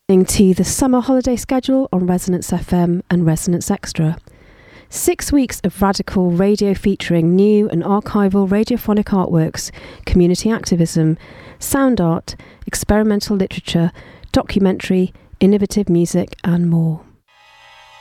To the summer holiday schedule on Resonance FM and Resonance Extra. 6 weeks of radical radio featuring new and archival radiophonic artworks, community activism, sound art, experimental literature, documentary, innovative music and more.